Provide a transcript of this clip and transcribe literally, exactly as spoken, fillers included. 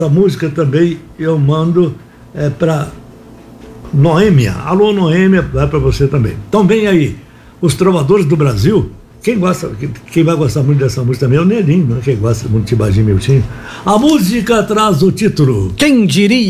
A música também eu mando é, para Noêmia. Alô, Noêmia, vai para você também. Então vem aí, Os Trovadores do Brasil. Quem gosta, quem vai gostar muito dessa música também é o Nelinho, né? Quem gosta muito de Tibagi Miltinho. A música traz o título. Quem diria?